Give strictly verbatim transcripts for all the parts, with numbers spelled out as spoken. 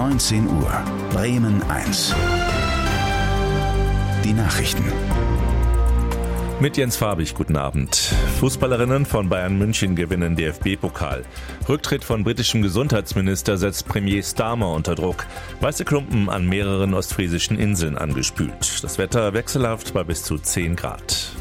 neunzehn Uhr. Bremen eins. Die Nachrichten. Mit Jens Farbig, guten Abend. Fußballerinnen von Bayern München gewinnen D F B-Pokal. Rücktritt von britischem Gesundheitsminister setzt Premier Starmer unter Druck. Weiße Klumpen an mehreren ostfriesischen Inseln angespült. Das Wetter wechselhaft bei bis zu zehn Grad.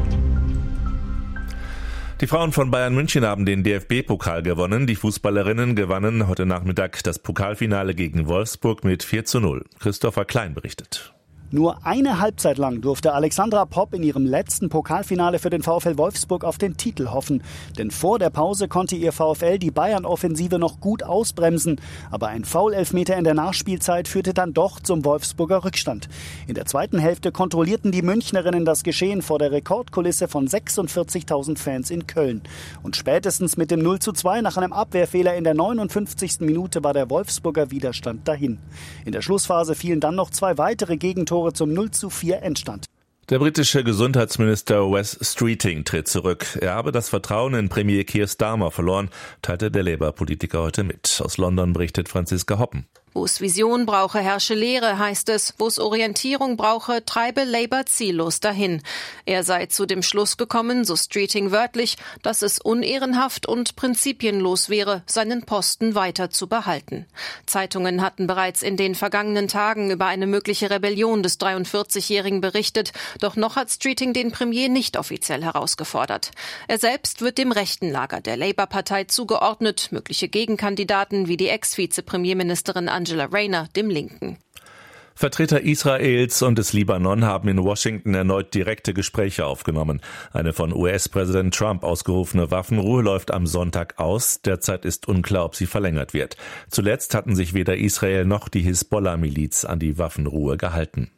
Die Frauen von Bayern München haben den D F B-Pokal gewonnen. Die Fußballerinnen gewannen heute Nachmittag das Pokalfinale gegen Wolfsburg mit vier zu null. Christopher Klein berichtet. Nur eine Halbzeit lang durfte Alexandra Popp in ihrem letzten Pokalfinale für den VfL Wolfsburg auf den Titel hoffen. Denn vor der Pause konnte ihr VfL die Bayern-Offensive noch gut ausbremsen. Aber ein Foul-Elfmeter in der Nachspielzeit führte dann doch zum Wolfsburger Rückstand. In der zweiten Hälfte kontrollierten die Münchnerinnen das Geschehen vor der Rekordkulisse von sechsundvierzigtausend Fans in Köln. Und spätestens mit dem null zu zwei nach einem Abwehrfehler in der neunundfünfzigsten Minute war der Wolfsburger Widerstand dahin. In der Schlussphase fielen dann noch zwei weitere Gegentore zum null zu vier Endstand. Der britische Gesundheitsminister Wes Streeting tritt zurück. Er habe das Vertrauen in Premier Keir Starmer verloren, teilte der Labour-Politiker heute mit. Aus London berichtet Franziska Hoppen. Wo es Vision brauche, herrsche Lehre, heißt es. Wo es Orientierung brauche, treibe Labour ziellos dahin. Er sei zu dem Schluss gekommen, so Streeting wörtlich, dass es unehrenhaft und prinzipienlos wäre, seinen Posten weiter zu behalten. Zeitungen hatten bereits in den vergangenen Tagen über eine mögliche Rebellion des dreiundvierzigjährigen berichtet, doch noch hat Streeting den Premier nicht offiziell herausgefordert. Er selbst wird dem rechten Lager der Labour-Partei zugeordnet, mögliche Gegenkandidaten wie die Ex-Vizepremierministerin Angela Rayner, dem Linken. Vertreter Israels und des Libanon haben in Washington erneut direkte Gespräche aufgenommen. Eine von U S-Präsident Trump ausgerufene Waffenruhe läuft am Sonntag aus. Derzeit ist unklar, ob sie verlängert wird. Zuletzt hatten sich weder Israel noch die Hisbollah-Miliz an die Waffenruhe gehalten.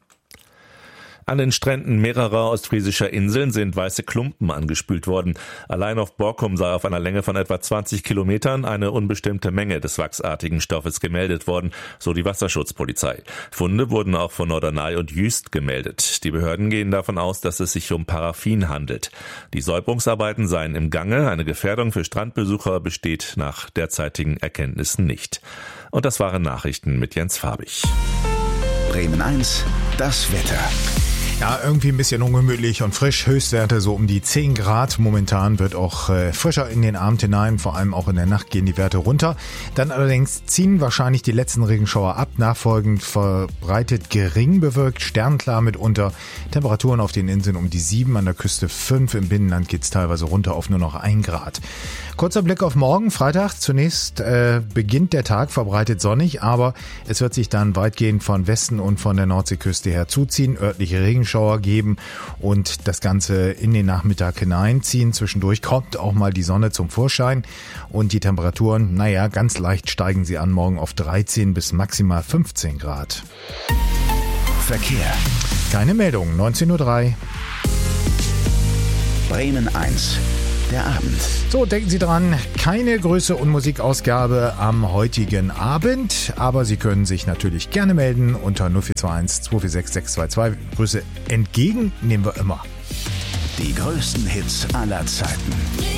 An den Stränden mehrerer ostfriesischer Inseln sind weiße Klumpen angespült worden. Allein auf Borkum sei auf einer Länge von etwa zwanzig Kilometern eine unbestimmte Menge des wachsartigen Stoffes gemeldet worden, so die Wasserschutzpolizei. Funde wurden auch von Norderney und Jüst gemeldet. Die Behörden gehen davon aus, dass es sich um Paraffin handelt. Die Säuberungsarbeiten seien im Gange. Eine Gefährdung für Strandbesucher besteht nach derzeitigen Erkenntnissen nicht. Und das waren Nachrichten mit Jens Farbig. Bremen eins, das Wetter. Ja, irgendwie ein bisschen ungemütlich und frisch. Höchstwerte so um die zehn Grad. Momentan wird auch äh, frischer in den Abend hinein. Vor allem auch in der Nacht gehen die Werte runter. Dann allerdings ziehen wahrscheinlich die letzten Regenschauer ab. Nachfolgend verbreitet gering bewölkt, sternklar mitunter. Temperaturen auf den Inseln um die sieben, an der Küste fünf. Im Binnenland geht's teilweise runter auf nur noch ein Grad. Kurzer Blick auf morgen, Freitag. Zunächst äh, beginnt der Tag verbreitet sonnig, aber es wird sich dann weitgehend von Westen und von der Nordseeküste her zuziehen, örtliche Regenschauer geben und das Ganze in den Nachmittag hineinziehen. Zwischendurch kommt auch mal die Sonne zum Vorschein und die Temperaturen, naja, ganz leicht steigen sie an, morgen auf dreizehn bis maximal fünfzehn Grad. Verkehr. Keine Meldung, neunzehn Uhr drei. Bremen eins. Der Abend. So, denken Sie dran, keine Grüße- und Musikausgabe am heutigen Abend, aber Sie können sich natürlich gerne melden unter null vier zwei eins zwei vier sechs sechs zwei zwei. Grüße entgegen nehmen wir immer. Die größten Hits aller Zeiten.